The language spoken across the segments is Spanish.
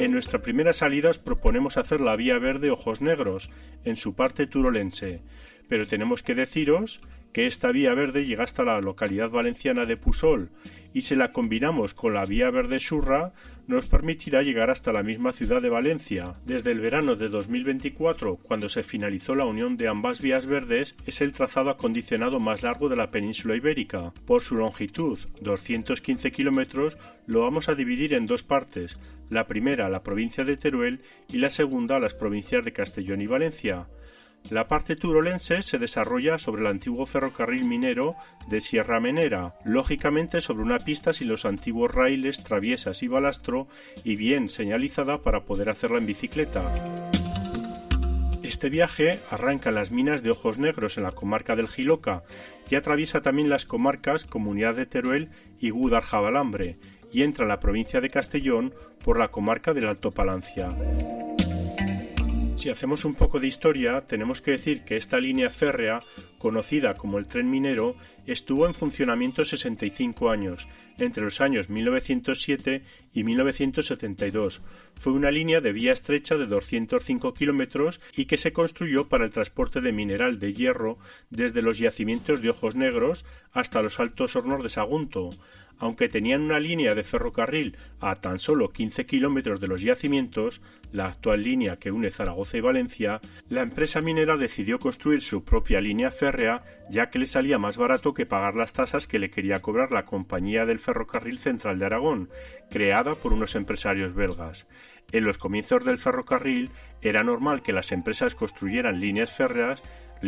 En nuestra primera salida os proponemos hacer la Vía Verde Ojos Negros, en su parte turolense, pero tenemos que deciros que esta Vía Verde llega hasta la localidad valenciana de Pusol, y si la combinamos con la Vía Verde Xurra, nos permitirá llegar hasta la misma ciudad de Valencia. Desde el verano de 2024, cuando se finalizó la unión de ambas vías verdes, es el trazado acondicionado más largo de la península ibérica. Por su longitud, 215 kilómetros, lo vamos a dividir en dos partes, la primera la provincia de Teruel y la segunda las provincias de Castellón y Valencia. La parte turolense se desarrolla sobre el antiguo ferrocarril minero de Sierra Menera, lógicamente sobre una pista sin los antiguos raíles, traviesas y balastro, y bien señalizada para poder hacerla en bicicleta. Este viaje arranca en las minas de Ojos Negros en la comarca del Jiloca y atraviesa también las comarcas Comunidad de Teruel y Gúdar-Jabalambre, y entra en la provincia de Castellón por la comarca del Alto Palancia. Si hacemos un poco de historia, tenemos que decir que esta línea férrea, conocida como el Tren Minero, estuvo en funcionamiento 65 años, entre los años 1907 y 1972. Fue una línea de vía estrecha de 205 kilómetros y que se construyó para el transporte de mineral de hierro desde los yacimientos de Ojos Negros hasta los Altos Hornos de Sagunto. Aunque tenían una línea de ferrocarril a tan solo 15 kilómetros de los yacimientos, la actual línea que une Zaragoza y Valencia, la empresa minera decidió construir su propia línea férrea, ya que le salía más barato que pagar las tasas que le quería cobrar la Compañía del Ferrocarril Central de Aragón, creada por unos empresarios belgas. En los comienzos del ferrocarril era normal que las empresas construyeran líneas férreas,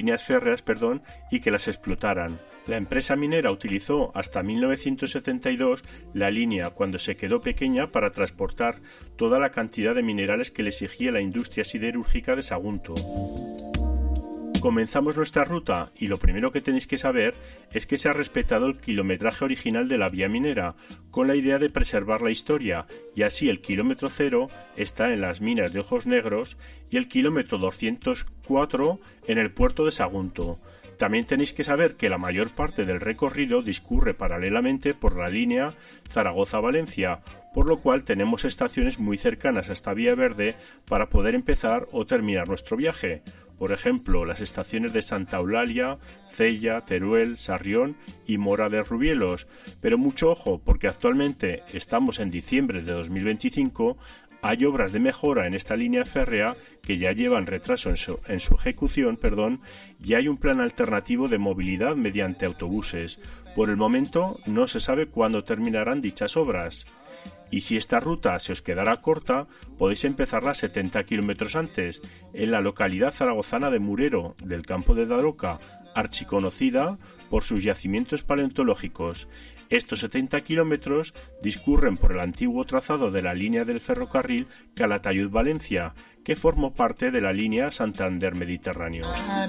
y que las explotaran. La empresa minera utilizó hasta 1972 la línea cuando se quedó pequeña para transportar toda la cantidad de minerales que le exigía la industria siderúrgica de Sagunto. Comenzamos nuestra ruta y lo primero que tenéis que saber es que se ha respetado el kilometraje original de la vía minera, con la idea de preservar la historia, y así el kilómetro 0 está en las minas de Ojos Negros y el kilómetro 204 en el puerto de Sagunto. También tenéis que saber que la mayor parte del recorrido discurre paralelamente por la línea Zaragoza-Valencia, por lo cual tenemos estaciones muy cercanas a esta vía verde para poder empezar o terminar nuestro viaje. Por ejemplo, las estaciones de Santa Eulalia, Cella, Teruel, Sarrión y Mora de Rubielos. Pero mucho ojo, porque actualmente estamos en diciembre de 2025, hay obras de mejora en esta línea férrea que ya llevan retraso en su ejecución, y hay un plan alternativo de movilidad mediante autobuses. Por el momento no se sabe cuándo terminarán dichas obras. Y si esta ruta se os quedará corta, podéis empezarla 70 kilómetros antes, en la localidad zaragozana de Murero, del campo de Daroca, archiconocida por sus yacimientos paleontológicos. Estos 70 kilómetros discurren por el antiguo trazado de la línea del ferrocarril Calatayud-Valencia, que formó parte de la línea Santander-Mediterráneo.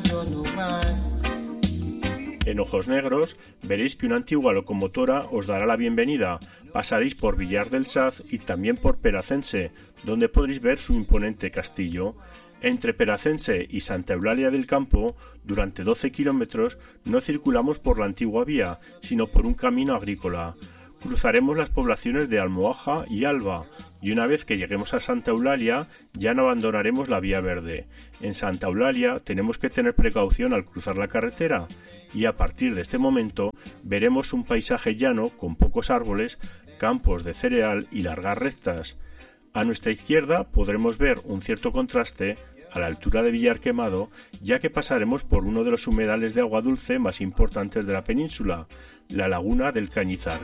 En Ojos Negros veréis que una antigua locomotora os dará la bienvenida. Pasaréis por Villar del Saz y también por Peracense, donde podréis ver su imponente castillo. Entre Peracense y Santa Eulalia del Campo, durante 12 kilómetros, no circulamos por la antigua vía, sino por un camino agrícola. Cruzaremos las poblaciones de Almohaja y Alba, y una vez que lleguemos a Santa Eulalia ya no abandonaremos la vía verde. En Santa Eulalia tenemos que tener precaución al cruzar la carretera, y a partir de este momento veremos un paisaje llano con pocos árboles, campos de cereal y largas rectas. A nuestra izquierda podremos ver un cierto contraste a la altura de Villar Quemado, ya que pasaremos por uno de los humedales de agua dulce más importantes de la península, la laguna del Cañizar.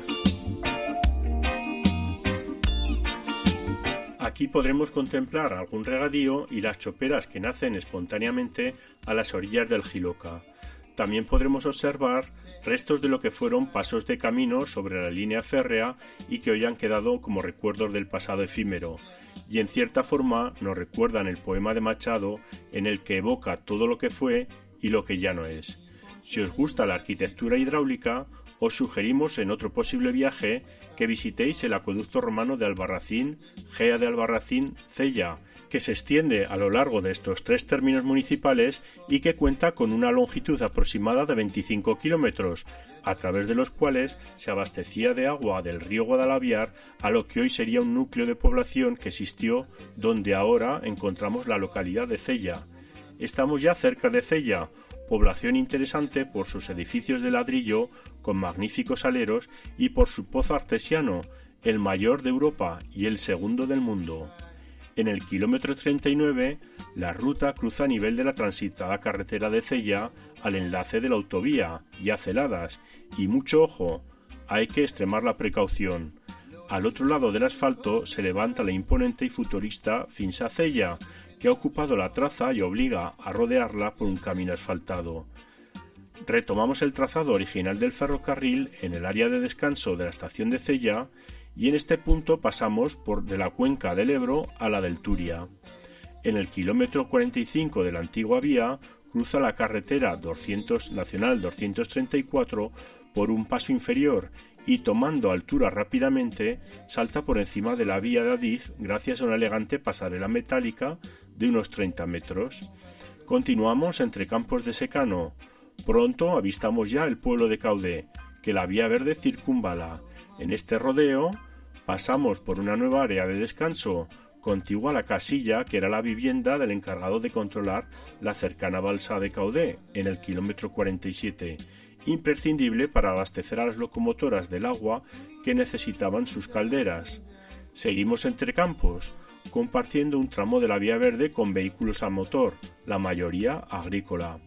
Aquí podremos contemplar algún regadío y las choperas que nacen espontáneamente a las orillas del Jiloca. También podremos observar restos de lo que fueron pasos de camino sobre la línea férrea y que hoy han quedado como recuerdos del pasado efímero, y en cierta forma nos recuerdan el poema de Machado en el que evoca todo lo que fue y lo que ya no es. Si os gusta la arquitectura hidráulica, os sugerimos en otro posible viaje que visitéis el acueducto romano de Albarracín, Gea de Albarracín, Cella, que se extiende a lo largo de estos 3 términos municipales y que cuenta con una longitud aproximada de 25 kilómetros, a través de los cuales se abastecía de agua del río Guadalaviar a lo que hoy sería un núcleo de población que existió donde ahora encontramos la localidad de Cella. Estamos ya cerca de Cella, población interesante por sus edificios de ladrillo con magníficos aleros y por su pozo artesiano, el mayor de Europa y el segundo del mundo. En el kilómetro 39, la ruta cruza a nivel de la transitada carretera de Cella al enlace de la autovía, ya Celadas, y mucho ojo, hay que extremar la precaución. Al otro lado del asfalto se levanta la imponente y futurista Finsa Cella, que ha ocupado la traza y obliga a rodearla por un camino asfaltado. Retomamos el trazado original del ferrocarril en el área de descanso de la estación de Cella y en este punto pasamos de la cuenca del Ebro a la del Turia. En el kilómetro 45 de la antigua vía cruza la carretera nacional 234 por un paso inferior y tomando altura rápidamente salta por encima de la vía de Adif gracias a una elegante pasarela metálica de unos 30 metros. Continuamos entre campos de secano. Pronto avistamos ya el pueblo de Caudé, que la vía verde circunvala. En este rodeo pasamos por una nueva área de descanso, contigua a la casilla que era la vivienda del encargado de controlar la cercana balsa de Caudé, en el kilómetro 47, imprescindible para abastecer a las locomotoras del agua que necesitaban sus calderas. Seguimos entre campos, compartiendo un tramo de la vía verde con vehículos a motor, la mayoría agrícola.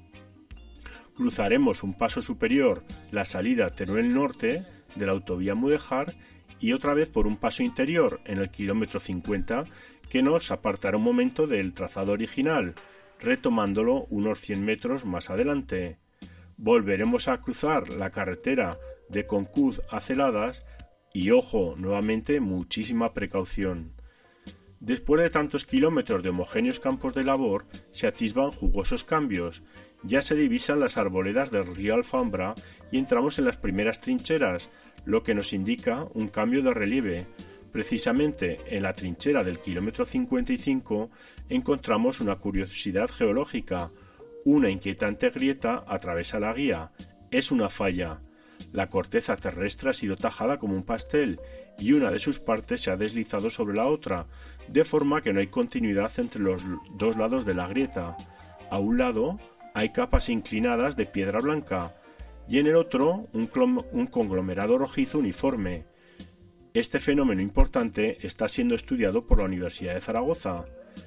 Cruzaremos un paso superior, la salida Teruel Norte de la autovía Mudéjar y otra vez por un paso interior en el kilómetro 50 que nos apartará un momento del trazado original, retomándolo unos 100 metros más adelante. Volveremos a cruzar la carretera de Concuz a Celadas y, ojo, nuevamente muchísima precaución. Después de tantos kilómetros de homogéneos campos de labor, se atisban jugosos cambios. Ya se divisan las arboledas del río Alfambra y entramos en las primeras trincheras, lo que nos indica un cambio de relieve. Precisamente en la trinchera del kilómetro 55 encontramos una curiosidad geológica. Una inquietante grieta atraviesa la guía. Es una falla. La corteza terrestre ha sido tajada como un pastel y una de sus partes se ha deslizado sobre la otra, de forma que no hay continuidad entre los dos lados de la grieta. A un lado hay capas inclinadas de piedra blanca y en el otro un conglomerado rojizo uniforme. Este fenómeno importante está siendo estudiado por la Universidad de Zaragoza.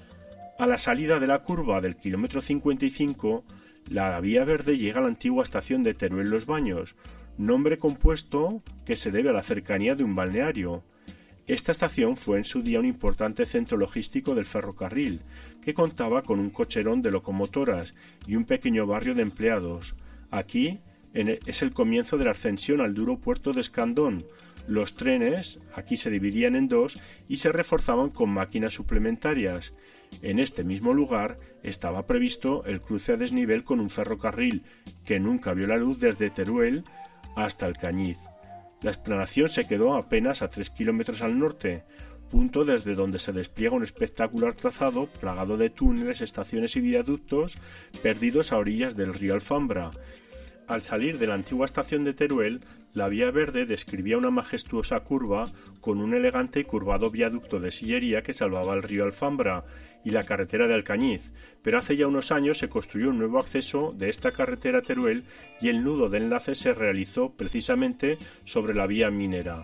A la salida de la curva del kilómetro 55, la vía verde llega a la antigua estación de Teruel Los Baños, nombre compuesto que se debe a la cercanía de un balneario. Esta estación fue en su día un importante centro logístico del ferrocarril, que contaba con un cocherón de locomotoras y un pequeño barrio de empleados. Aquí es el comienzo de la ascensión al duro puerto de Escandón. Los trenes aquí se dividían en dos y se reforzaban con máquinas suplementarias. En este mismo lugar estaba previsto el cruce a desnivel con un ferrocarril que nunca vio la luz desde Teruel hasta el Cañiz. La explanación se quedó apenas a 3 kilómetros al norte, punto desde donde se despliega un espectacular trazado plagado de túneles, estaciones y viaductos perdidos a orillas del río Alfambra. Al salir de la antigua estación de Teruel, la vía verde describía una majestuosa curva con un elegante y curvado viaducto de sillería que salvaba el río Alfambra y la carretera de Alcañiz, pero hace ya unos años se construyó un nuevo acceso de esta carretera a Teruel y el nudo de enlace se realizó precisamente sobre la vía minera.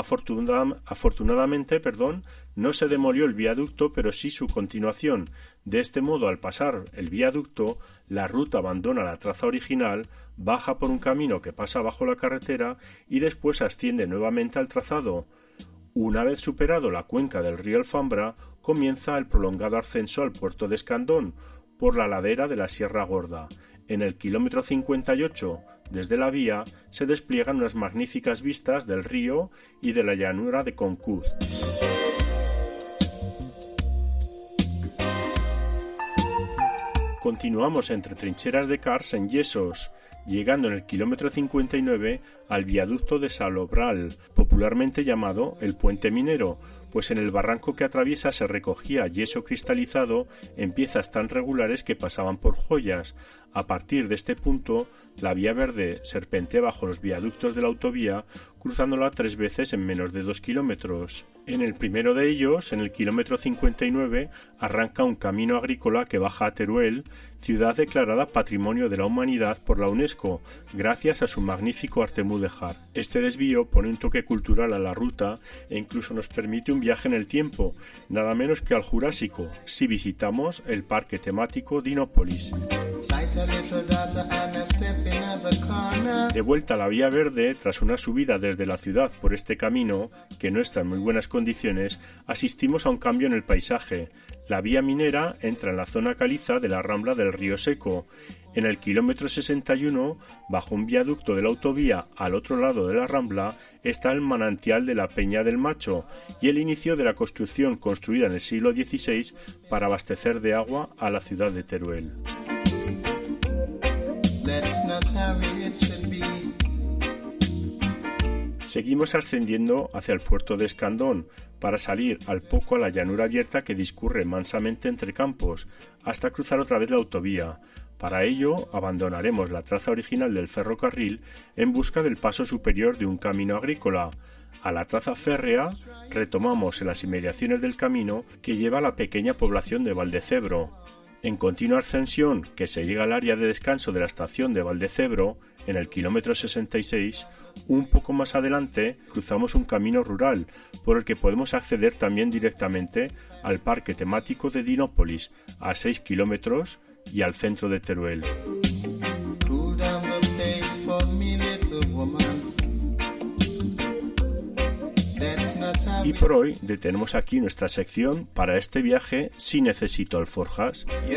Afortunadamente, no se demolió el viaducto, pero sí su continuación. De este modo, al pasar el viaducto, la ruta abandona la traza original, baja por un camino que pasa bajo la carretera y después asciende nuevamente al trazado. Una vez superado la cuenca del río Alfambra, comienza el prolongado ascenso al puerto de Escandón por la ladera de la Sierra Gorda. En el kilómetro 58, desde la vía, se despliegan unas magníficas vistas del río y de la llanura de Concuz. Continuamos entre trincheras de cars en yesos. llegando en el kilómetro 59 al viaducto de Salobral, popularmente llamado el Puente Minero, pues en el barranco que atraviesa se recogía yeso cristalizado en piezas tan regulares que pasaban por joyas. A partir de este punto, la vía verde serpentea bajo los viaductos de la autovía, cruzándola 3 veces en menos de 2 kilómetros. En el primero de ellos, en el kilómetro 59, arranca un camino agrícola que baja a Teruel, ciudad declarada Patrimonio de la Humanidad por la UNESCO, gracias a su magnífico arte mudéjar. Este desvío pone un toque cultural a la ruta e incluso nos permite un viaje en el tiempo, nada menos que al Jurásico, si visitamos el parque temático Dinópolis. De vuelta a la vía verde, tras una subida desde la ciudad por este camino, que no está en muy buenas condiciones, asistimos a un cambio en el paisaje. La vía minera entra en la zona caliza de la rambla del Río Seco. En el kilómetro 61, bajo un viaducto de la autovía al otro lado de la rambla, está el manantial de la Peña del Macho y el inicio de la construcción construida en el siglo XVI para abastecer de agua a la ciudad de Teruel. Seguimos ascendiendo hacia el puerto de Escandón para salir al poco a la llanura abierta que discurre mansamente entre campos hasta cruzar otra vez la autovía. Para ello abandonaremos la traza original del ferrocarril en busca del paso superior de un camino agrícola. A la traza férrea retomamos en las inmediaciones del camino que lleva a la pequeña población de Valdecebro. En continua ascensión, que se llega al área de descanso de la estación de Valdecebro, en el kilómetro 66, un poco más adelante cruzamos un camino rural, por el que podemos acceder también directamente al parque temático de Dinópolis, a 6 kilómetros, y al centro de Teruel. Y por hoy detenemos aquí nuestra sección para este viaje Si necesito alforjas.